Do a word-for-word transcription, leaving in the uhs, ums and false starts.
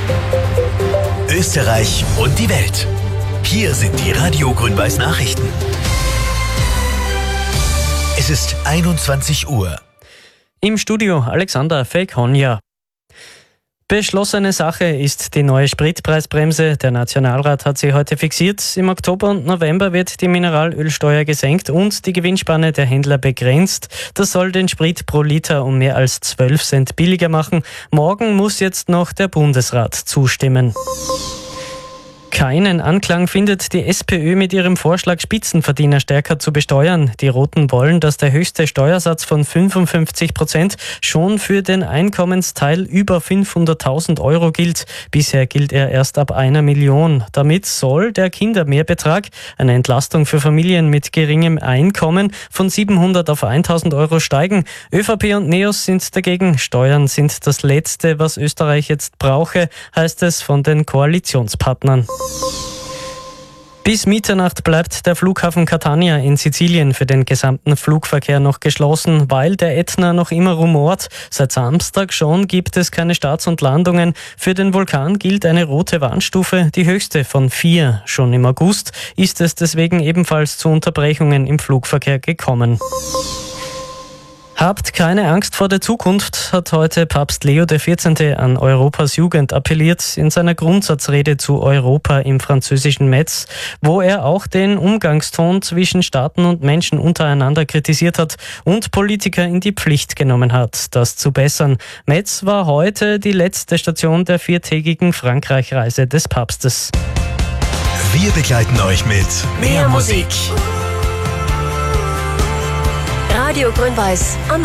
Österreich und die Welt. Hier sind die Radio Grün-Weiß Nachrichten. Es ist einundzwanzig Uhr. Im Studio Alexander Fekonja. Beschlossene Sache ist die neue Spritpreisbremse. Der Nationalrat hat sie heute fixiert. Im Oktober und November wird die Mineralölsteuer gesenkt und die Gewinnspanne der Händler begrenzt. Das soll den Sprit pro Liter um mehr als zwölf Cent billiger machen. Morgen muss jetzt noch der Bundesrat zustimmen. Keinen Anklang findet die SPÖ mit ihrem Vorschlag, Spitzenverdiener stärker zu besteuern. Die Roten wollen, dass der höchste Steuersatz von fünfundfünfzig Prozent schon für den Einkommensteil über fünfhunderttausend Euro gilt. Bisher gilt er erst ab einer Million. Damit soll der Kindermehrbetrag, eine Entlastung für Familien mit geringem Einkommen, von siebenhundert auf eintausend Euro steigen. ÖVP und NEOS sind dagegen. Steuern sind das Letzte, was Österreich jetzt brauche, heißt es von den Koalitionspartnern. Bis Mitternacht bleibt der Flughafen Catania in Sizilien für den gesamten Flugverkehr noch geschlossen, weil der Ätna noch immer rumort. Seit Samstag schon gibt es keine Starts und Landungen. Für den Vulkan gilt eine rote Warnstufe, die höchste von vier. Schon im August ist es deswegen ebenfalls zu Unterbrechungen im Flugverkehr gekommen. Habt keine Angst vor der Zukunft, hat heute Papst Leo der vierzehnte an Europas Jugend appelliert in seiner Grundsatzrede zu Europa im französischen Metz, wo er auch den Umgangston zwischen Staaten und Menschen untereinander kritisiert hat und Politiker in die Pflicht genommen hat, das zu bessern. Metz war heute die letzte Station der viertägigen Frankreich-Reise des Papstes. Wir begleiten euch mit mehr Musik. Radio Grün-Weiß am